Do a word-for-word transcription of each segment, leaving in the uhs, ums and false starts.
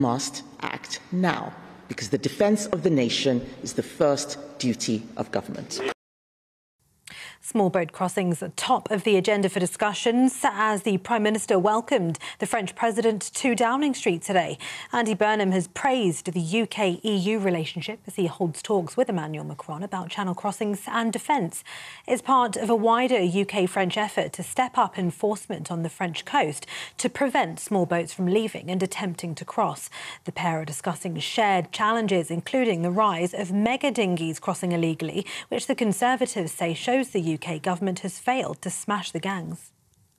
must act now, because the defence of the nation is the first duty of government. Small boat crossings top of the agenda for discussions as the Prime Minister welcomed the French President to Downing Street today. Andy Burnham has praised the U K E U relationship as he holds talks with Emmanuel Macron about channel crossings and defence. It's part of a wider U K-French effort to step up enforcement on the French coast to prevent small boats from leaving and attempting to cross. The pair are discussing shared challenges, including the rise of mega dinghies crossing illegally, which the Conservatives say shows the U K government has failed to smash the gangs.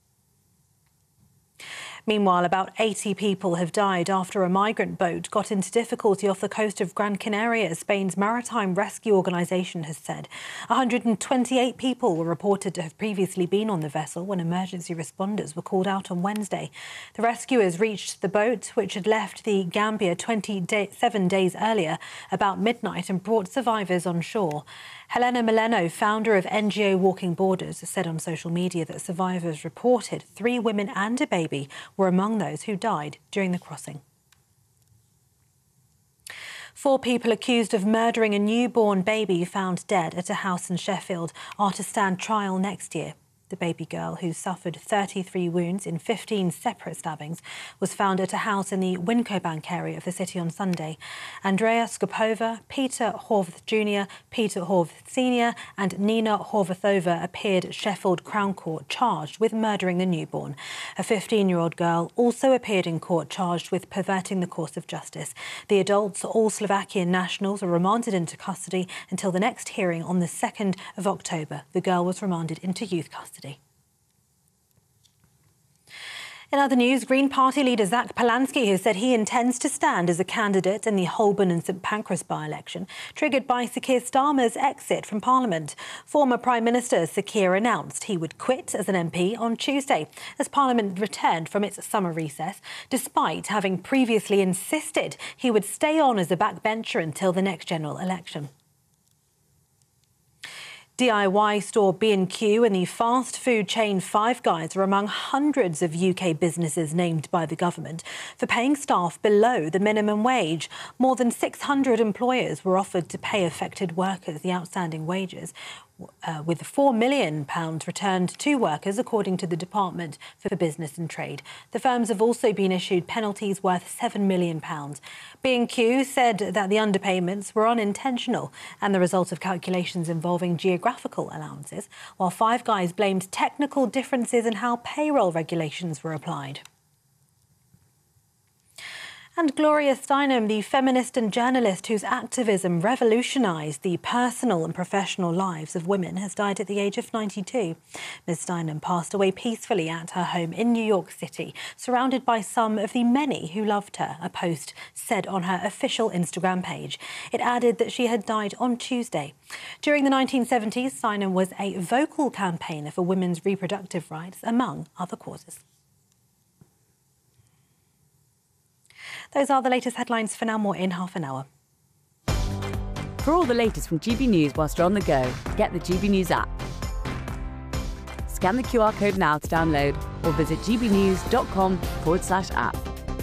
Meanwhile, about eighty people have died after a migrant boat got into difficulty off the coast of Gran Canaria, Spain's maritime rescue organisation has said. one hundred twenty-eight people were reported to have previously been on the vessel when emergency responders were called out on Wednesday. The rescuers reached the boat, which had left the Gambia twenty-seven days earlier, about midnight and brought survivors on shore. Helena Mileno, founder of N G O Walking Borders, said on social media that survivors reported three women and a baby were among those who died during the crossing. Four people accused of murdering a newborn baby found dead at a house in Sheffield are to stand trial next year. The baby girl, who suffered thirty-three wounds in fifteen separate stabbings, was found at a house in the Wincobank area of the city on Sunday. Andrea Skopova, Peter Horvath Junior, Peter Horvath Senior and Nina Horvathova appeared at Sheffield Crown Court charged with murdering the newborn. A fifteen-year-old girl also appeared in court charged with perverting the course of justice. The adults, all Slovakian nationals, were remanded into custody until the next hearing on the second of October. The girl was remanded into youth custody. In other news, Green Party leader Zach Polansky has said he intends to stand as a candidate in the Holborn and St Pancras by-election, triggered by Sir Keir Starmer's exit from Parliament. Former Prime Minister Sir Keir announced he would quit as an M P on Tuesday as Parliament returned from its summer recess, despite having previously insisted he would stay on as a backbencher until the next general election. D I Y store B and Q and the fast food chain Five Guys are among hundreds of U K businesses named by the government for paying staff below the minimum wage. More than six hundred employers were offered to pay affected workers the outstanding wages, uh, with four million pounds returned to workers, according to the Department for Business and Trade. The firms have also been issued penalties worth seven million pounds. B and Q said that the underpayments were unintentional and the result of calculations involving geographical allowances, while Five Guys blamed technical differences in how payroll regulations were applied. And Gloria Steinem, the feminist and journalist whose activism revolutionised the personal and professional lives of women, has died at the age of ninety-two. Miz Steinem passed away peacefully at her home in New York City, surrounded by some of the many who loved her, a post said on her official Instagram page. It added that she had died on Tuesday. During the nineteen seventies, Steinem was a vocal campaigner for women's reproductive rights, among other causes. Those are the latest headlines for now. More in half an hour. For all the latest from G B News whilst you're on the go, get the G B News app. Scan the Q R code now to download or visit gbnews.com forward slash app.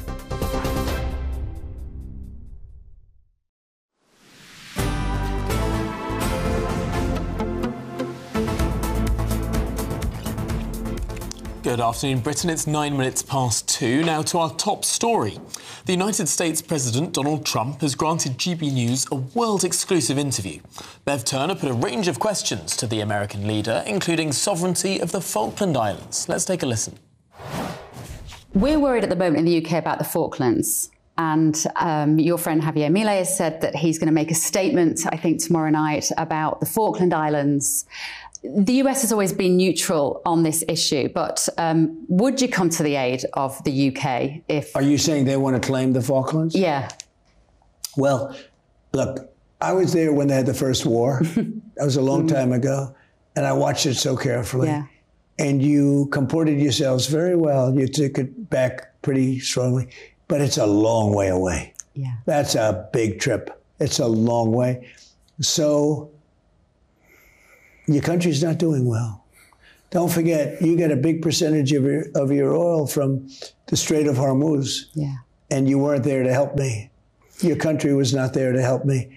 Good afternoon, Britain. It's nine minutes past two. Now to our top story. The United States President Donald Trump has granted G B News a world-exclusive interview. Bev Turner put a range of questions to the American leader, including sovereignty of the Falkland Islands. Let's take a listen. We're worried at the moment in the U K about the Falklands. And um, your friend Javier Milei has said that he's going to make a statement, I think, tomorrow night about the Falkland Islands. The U S has always been neutral on this issue, but um, would you come to the aid of the U K if... Are you saying they want to claim the Falklands? Yeah. Well, look, I was there when they had the first war. That was a long mm. time ago, and I watched it so carefully. Yeah. And you comported yourselves very well. You took it back pretty strongly, but it's a long way away. Yeah. That's a big trip. It's a long way. So... your country's not doing well. Don't forget, you get a big percentage of your, of your oil from the Strait of Hormuz. Yeah. and you weren't there to help me. Your country was not there to help me.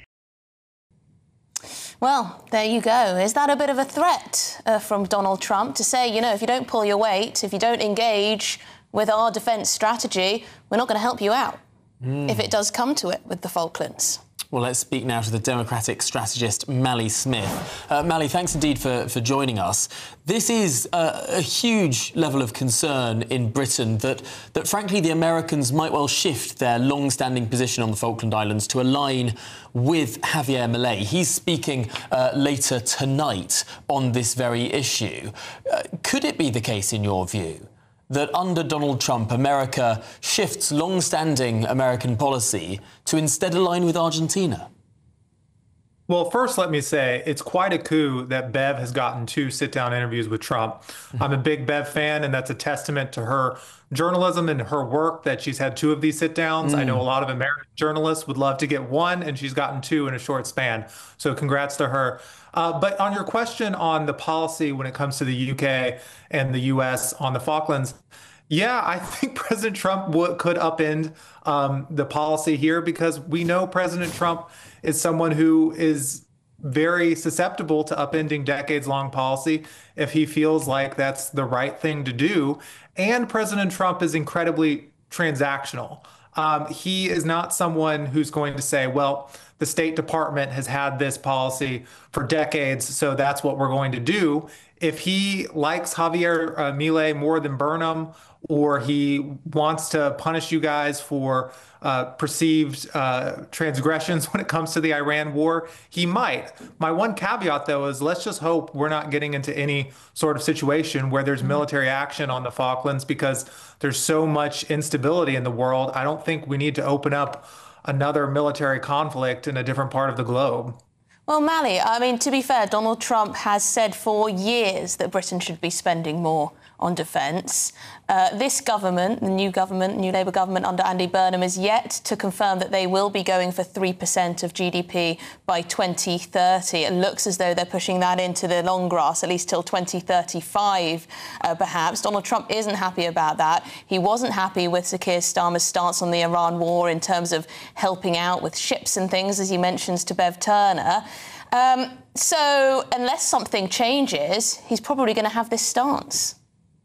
Well, there you go. Is that a bit of a threat uh, from Donald Trump to say, you know, if you don't pull your weight, if you don't engage with our defence strategy, we're not going to help you out mm. if it does come to it with the Falklands? Well, let's speak now to the Democratic strategist, Mally Smith. Uh, Mally, thanks indeed for, for joining us. This is uh, a huge level of concern in Britain that, that, frankly, the Americans might well shift their long-standing position on the Falkland Islands to align with Javier Milei. He's speaking uh, later tonight on this very issue. Uh, could it be the case, in your view, that under Donald Trump, America shifts long-standing American policy to instead align with Argentina? Well, first, let me say it's quite a coup that Bev has gotten two sit-down interviews with Trump. I'm a big Bev fan, and that's a testament to her journalism and her work that she's had two of these sit-downs. Mm. I know a lot of American journalists would love to get one, and she's gotten two in a short span. So congrats to her. Uh, but on your question on the policy when it comes to the U K and the U S on the Falklands, yeah, I think President Trump would, could upend um, the policy here, because we know President Trump is someone who is very susceptible to upending decades-long policy if he feels like that's the right thing to do. And President Trump is incredibly transactional. Um, he is not someone who's going to say, well, the State Department has had this policy for decades, so that's what we're going to do. If he likes Javier uh, Milei more than Burnham, or he wants to punish you guys for uh, perceived uh, transgressions when it comes to the Iran war, he might. My one caveat, though, is let's just hope we're not getting into any sort of situation where there's military action on the Falklands, because there's so much instability in the world. I don't think we need to open up another military conflict in a different part of the globe. Well, Mally, I mean, to be fair, Donald Trump has said for years that Britain should be spending more on defence. Uh, this government, the new government, new Labour government under Andy Burnham, is yet to confirm that they will be going for three percent of G D P by twenty thirty. It looks as though they're pushing that into the long grass, at least till twenty thirty-five, uh, perhaps. Donald Trump isn't happy about that. He wasn't happy with Sir Keir Starmer's stance on the Iran war in terms of helping out with ships and things, as he mentions to Bev Turner. Um, so unless something changes, he's probably going to have this stance.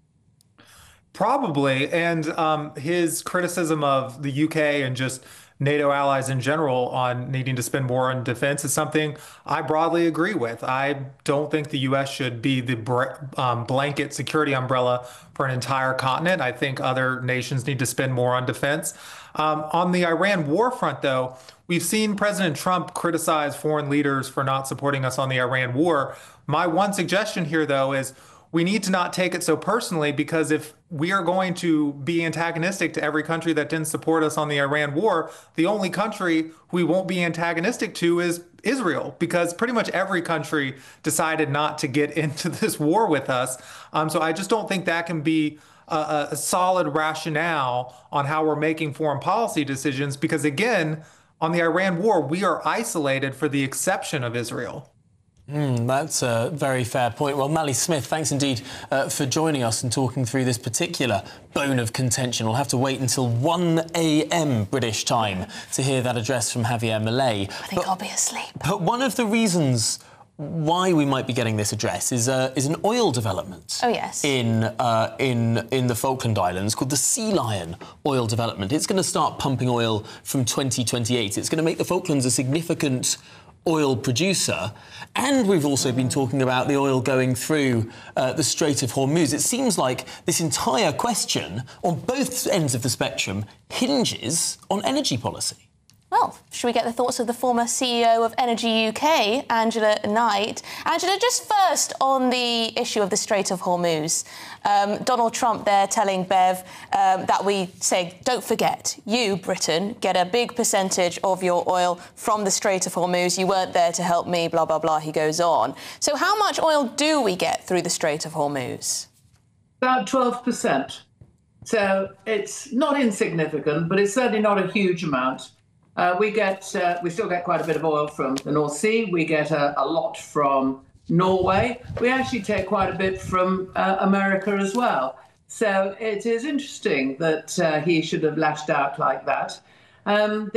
Probably. And um, his criticism of the U K and just NATO allies in general on needing to spend more on defense is something I broadly agree with. I don't think the U S should be the um, blanket security umbrella for an entire continent. I think other nations need to spend more on defense. Um, on the Iran war front, though, we've seen President Trump criticize foreign leaders for not supporting us on the Iran war. My one suggestion here, though, is we need to not take it so personally, because if we are going to be antagonistic to every country that didn't support us on the Iran war, the only country we won't be antagonistic to is Israel, because pretty much every country decided not to get into this war with us. Um, so I just don't think that can be a, a solid rationale on how we're making foreign policy decisions, because, again, on the Iran war, we are isolated for the exception of Israel. Mm, that's a very fair point. Well, Mally Smith, thanks indeed uh, for joining us and talking through this particular bone of contention. We'll have to wait until one a m British time to hear that address from Javier Milei. I think but, I'll be asleep. But one of the reasons why we might be getting this address is uh, is an oil development. Oh, yes. In uh, in in the Falkland Islands called the Sea Lion oil development. It's going to start pumping oil from twenty twenty-eight. It's going to make the Falklands a significant oil producer, and we've also been talking about the oil going through uh, the Strait of Hormuz. It seems like this entire question on both ends of the spectrum hinges on energy policy. Well, should we get the thoughts of the former C E O of Energy U K, Angela Knight? Angela, just first on the issue of the Strait of Hormuz. Um, Donald Trump there telling Bev um, that we say, don't forget, you, Britain, get a big percentage of your oil from the Strait of Hormuz. You weren't there to help me, blah, blah, blah, he goes on. So how much oil do we get through the Strait of Hormuz? About twelve percent. So it's not insignificant, but it's certainly not a huge amount. Uh, we get, uh, we still get quite a bit of oil from the North Sea. We get a, a lot from Norway. We actually take quite a bit from uh, America as well. So it is interesting that uh, he should have lashed out like that. Um,